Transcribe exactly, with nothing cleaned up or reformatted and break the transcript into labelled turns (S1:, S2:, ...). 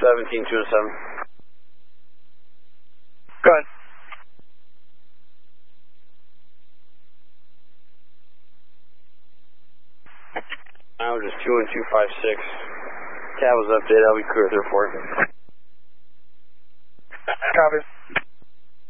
S1: seventeen two oh seven.
S2: Go ahead.
S1: I was just two and two five six. Tab was updated. I'll be clear with the report.
S2: Copy.